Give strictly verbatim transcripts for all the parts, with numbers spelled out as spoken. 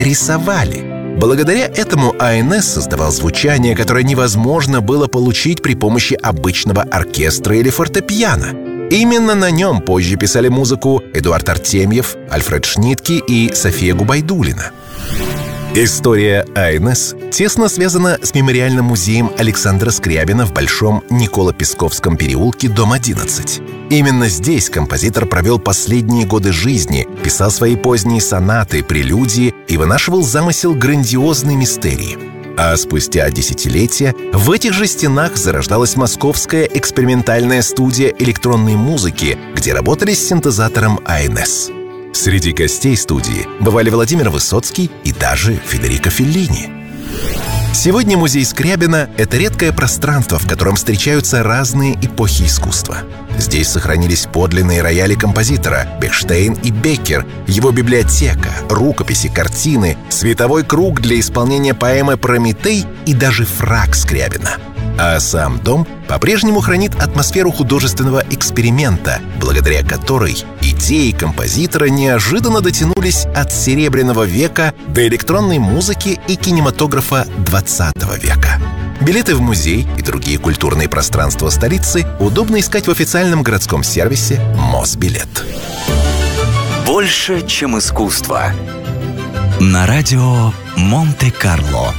рисовали. Благодаря этому АНС создавал звучание, которое невозможно было получить при помощи обычного оркестра или фортепиано. Именно на нем позже писали музыку Эдуард Артемьев, Альфред Шнитке и София Губайдуллина. История АНС тесно связана с мемориальным музеем Александра Скрябина в Большом Николо-Песковском переулке, дом одиннадцать. Именно здесь композитор провел последние годы жизни, писал свои поздние сонаты, прелюдии и вынашивал замысел грандиозной мистерии. А спустя десятилетия в этих же стенах зарождалась Московская экспериментальная студия электронной музыки, где работали с синтезатором АНС. Среди гостей студии бывали Владимир Высоцкий и даже Федерико Феллини. Сегодня музей Скрябина — это редкое пространство, в котором встречаются разные эпохи искусства. Здесь сохранились подлинные рояли композитора Бехштейн и Беккер, его библиотека, рукописи, картины, световой круг для исполнения поэмы «Прометей» и даже фрак Скрябина. А сам дом по-прежнему хранит атмосферу художественного эксперимента, благодаря которой идеи композитора неожиданно дотянулись от Серебряного века до электронной музыки и кинематографа двадцатого века. Билеты в музей и другие культурные пространства столицы удобно искать в официальном городском сервисе «Мосбилет». Больше, чем искусство. На радио Монте-Карло.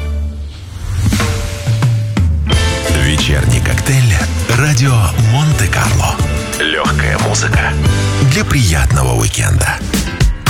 Вечерний коктейль «Радио Монте-Карло». Легкая музыка для приятного уикенда.